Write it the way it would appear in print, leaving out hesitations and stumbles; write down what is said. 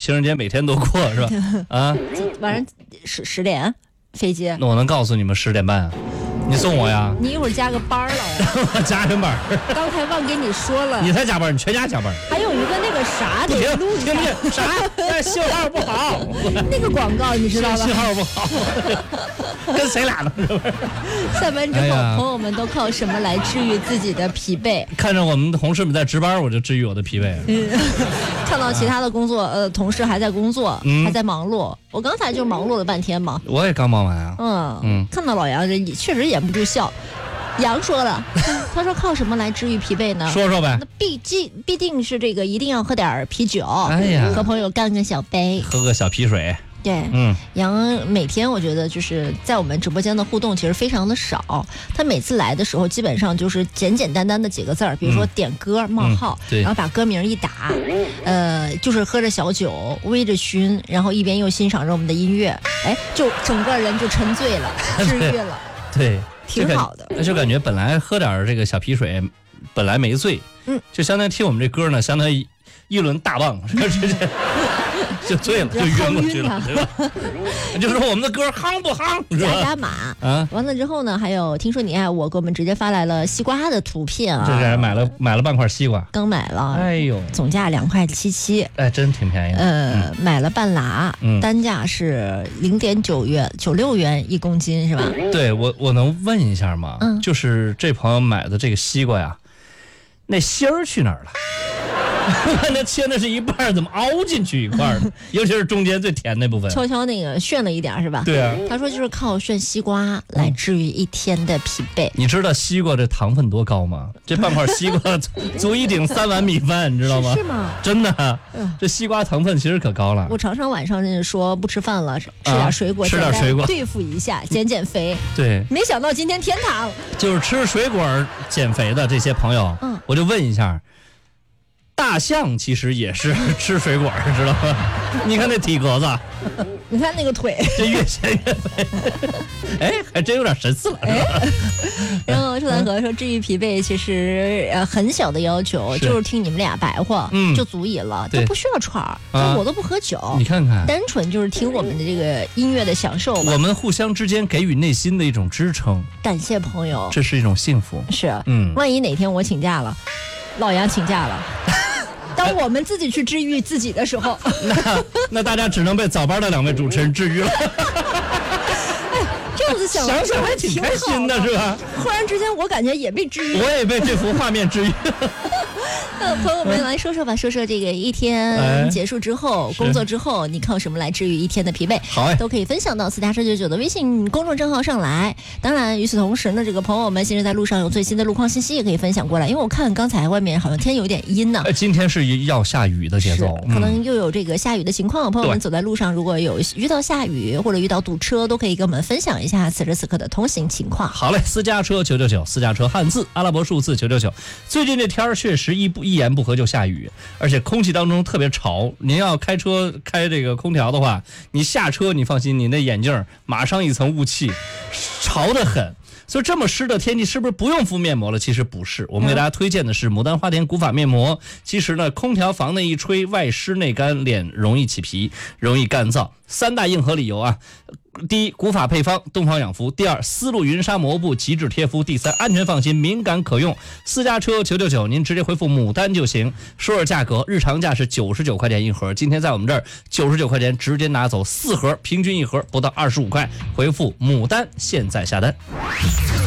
情人节每天都过是吧？啊， 晚上10点飞机。 那我能告诉你们10点半，你送我呀？ 你一会儿加个班了呀？ 我加什么班？ 刚才忘跟你说了。 你才加班，你全家加班。 还有一个那个啥不得录一下。 听啥？那信号不好。 那个广告你知道吧？ 信号不好。跟谁俩呢？ 下班之后，朋友们都靠什么来治愈自己的疲惫？ 看着我们的同事们在值班，我就治愈我的疲惫。 看到其他的工作，同事还在工作，还在忙碌。我刚才就忙碌了半天嘛。 我也刚忙完啊。 看到老杨这确实掩不住笑。杨说了，他说靠什么来治愈疲惫呢？ 说说呗。 那必定是这个，一定要喝点啤酒。 哎呀， 和朋友干个小杯， 喝个小啤水。 对，杨每天我觉得就是在我们直播间的互动其实非常的少，他每次来的时候基本上就是简简单单的几个字儿，比如说点歌冒号，然后把歌名一打，就是喝着小酒，微着醺，然后一边又欣赏着我们的音乐，哎，就整个人就沉醉了，治愈了， 对， 挺好的。 就感觉本来喝点这个小啤水，本来没醉，就相当于听我们这歌呢，相当于一轮大棒，直接。就醉了，就晕过去了，对吧？就是我们的歌夯不夯？ 加码啊！完了之后呢，还有听说你爱我，给我们直接发来了西瓜的图片啊！ 这是买了半块西瓜， 刚买了， 哎呦， 总价2.77块， 哎，真挺便宜的。 买了半拉，单价是0.96元1公斤，是吧？ 对，我能问一下吗？就是这朋友买的这个西瓜呀，那芯儿去哪儿了？那切的是一半，怎么凹进去一块呢？尤其是中间最甜那部分， 悄悄那个炫了一点是吧？ 对啊， 他说就是靠炫西瓜来治愈一天的疲惫。 你知道西瓜这糖分多高吗？这半块西瓜足以顶3碗米饭，你知道吗？ 是吗？ 真的，这西瓜糖分其实可高了。 我常常晚上说不吃饭了，吃点水果， 吃点水果对付一下，减肥。 对， 没想到今天天堂就是吃水果减肥的这些朋友，我就问一下。大象其实也是吃水果，知道吗？你看那体格子， 你看那个腿， 这越显越肥，哎，还真有点神似了。 然后车南河说，治愈疲惫其实很小的要求，就是听你们俩白话，就足以了，都不需要串儿，我都不喝酒， 你看看， 单纯就是听我们的这个音乐的享受。 我们互相之间给予内心的一种支撑， 感谢朋友， 这是一种幸福。 是，万一哪天我请假了，老杨请假了。当我们自己去治愈自己的时候， 那大家只能被早班的2位主持人治愈了。 哎，这样子想想还挺开心的，是吧？ 忽然之间，我感觉也被治愈， 我也被这幅画面治愈。 朋友们来说说吧，说说这个一天结束之后，工作之后，你靠什么来治愈一天的疲惫？ 好， 都可以分享到4+999的微信公众账号上来。当然，与此同时呢，这个朋友们现在在路上有最新的路况信息也可以分享过来，因为我看刚才外面好像天有点阴呢。 今天是要下雨的节奏， 可能又有这个下雨的情况。朋友们走在路上，如果有遇到下雨或者遇到堵车，都可以跟我们分享一下此时此刻的通行情况。 好嘞，私家车999，私家车汉字阿拉伯数字999。最近这天儿确实一言不合就下雨，而且空气当中特别潮。您要开车开这个空调的话，你下车你放心，你那眼镜马上一层雾气，潮得很。所以这么湿的天气是不是不用敷面膜了？其实不是，我们给大家推荐的是牡丹花田古法面膜。其实呢，空调房内一吹，外湿内干，脸容易起皮，容易干燥，3大硬核理由啊。第一，古法配方，东方养肤；第二，丝路云纱膜布极致贴肤；第三，安全放心，敏感可用。私家车999，您直接回复牡丹就行。说说价格，日常价是99块钱一盒，今天在我们这儿99块钱直接拿走4盒，平均一盒不到25块。回复牡丹，现在下单。